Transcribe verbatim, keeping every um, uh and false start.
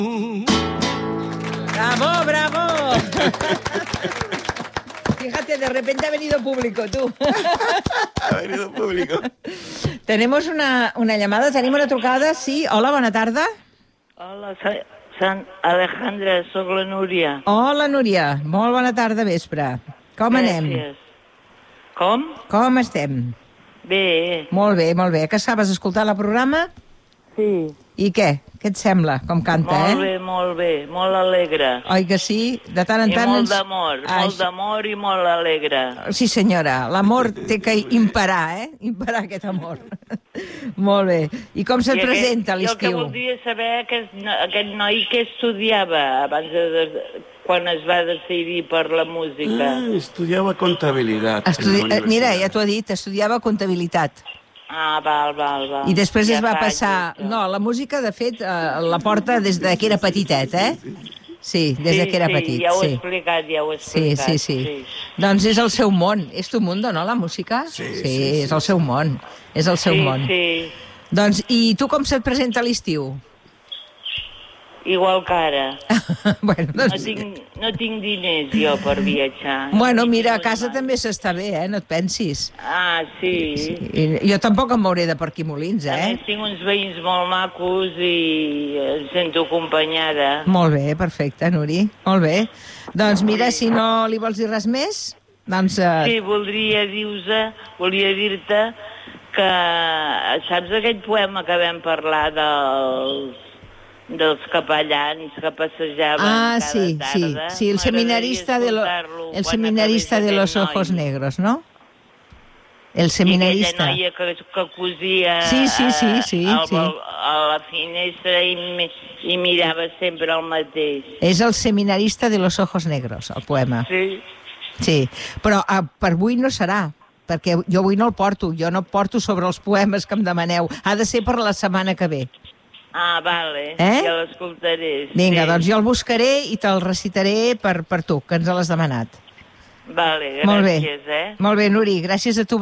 ¡Bravo, bravo! Fíjate, de repente ha venido público, tú. Ha venido público. Tenemos una, una llamada, tenim una trucada, sí. Hola, bona tarda. Hola, Sant Alejandra, sóc la Núria. Hola, Núria. Molt bona tarda, vespre. Com anem? Gràcies. Com? Com estem? Bé. Molt bé, molt bé. Que estaves escoltant el programa? Sí. I què? Què et sembla? Com canta, Molt eh? bé, molt bé, molt alegre. Oi que sí? De tant en I tant... molt ens- d'amor, Ah, molt d'amor i molt alegre. Sí, senyora. L'amor té que imparar, eh? Imparar aquest amor. Molt bé. I com se't I aquest- presenta Jo el que l'estiu? voldria saber aquest, no- aquest noi que estudiava abans de, de, quan es va decidir per la música. Ah, estudiava comptabilitat. Estudi... en la eh, Mira, ja universitat. t'ho ha dit, estudiava comptabilitat. Ah, val, val, val. I després ja es va fa passar... anys, això. No, la música, de fet, eh, la porta des de que era petitet, eh? Sí, des de que era sí, petit. Sí, ja ho he sí. explicat, ja ho he Sí, explicat. sí, sí. Doncs és el seu món. És tu mundo, no, la música? Sí, sí, sí, sí, és el seu món. És el seu sí, món. Sí, Doncs, i tu com se't presenta l'estiu? igual que ara. bueno, No doncs... tinc, no tinc diners jo per viatjar. Bueno, Ni mira, a tinc casa les mans. també s'està bé, eh? No et pensis. Ah, sí. sí. I jo tampoc em mouré de per aquí Molins, A eh? més, tinc uns veïns molt macos i em sento acompanyada. Molt bé, perfecte, Nuri. Molt bé. Doncs mira, si no li vols dir res més, doncs... Eh... Sí, voldria dir-te, volia dir-te que saps aquell poema que vam parlar dels dels capellans que passejaven Ah, cada sí, sí, tarda? sí, el seminarista de, lo, M'agradaria el escoltar-lo seminarista quan de los acabés ojos aquest noi. negros, ¿no? El I seminarista. aquella noia que, que cosia Sí, sí, sí, sí, a, sí. a la finestra i, mi- i mirava sempre el mateix. És el seminarista de los ojos negros, el poema. Sí. Sí, però ah, per avui no serà, perquè jo avui no el porto, jo no porto sobre els poemes que em demaneu. Ha de ser per la setmana que ve. Ah, vale, Eh? ja l'escoltaré. Vinga, sí. doncs jo el buscaré i te'l recitaré per, per tu, que ens l'has demanat. Vale, gràcies, Molt bé. eh? Molt bé, Nuri, gràcies a tu.